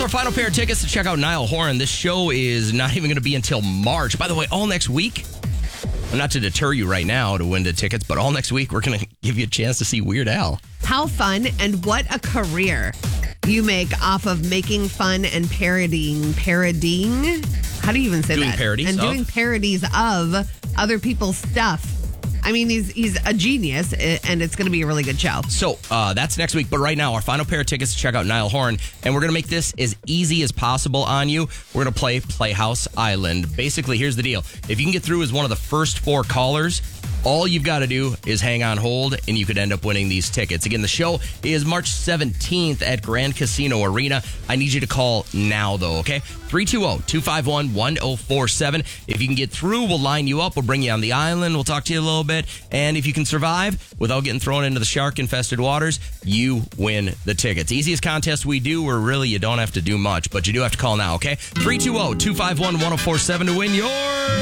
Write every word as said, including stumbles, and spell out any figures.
our final pair of tickets to check out Niall Horan. This show is not even going to be until March. By the way, all next week, not to deter you right now to win the tickets, but all next week, we're going to give you a chance to see Weird Al. How fun and what a career you make off of making fun and parodying, parodying? How do you even say doing that? Parodies and of? doing parodies of other people's stuff. I mean, he's he's a genius, and it's going to be a really good show. So uh, that's next week. But right now, our final pair of tickets to check out Niall Horan. And we're going to make this as easy as possible on you. We're going to play Playhouse Island. Basically, here's the deal. If you can get through as one of the first four callers, all you've got to do is hang on hold, and you could end up winning these tickets. Again, the show is March seventeenth at Grand Casino Arena. I need you to call now, though, okay? three two zero, two five one, one zero four seven. If you can get through, we'll line you up. We'll bring you on the island. We'll talk to you a little bit. And if you can survive without getting thrown into the shark-infested waters, you win the tickets. Easiest contest we do, where really you don't have to do much, but you do have to call now, okay? three two zero, two five one, one zero four seven to win your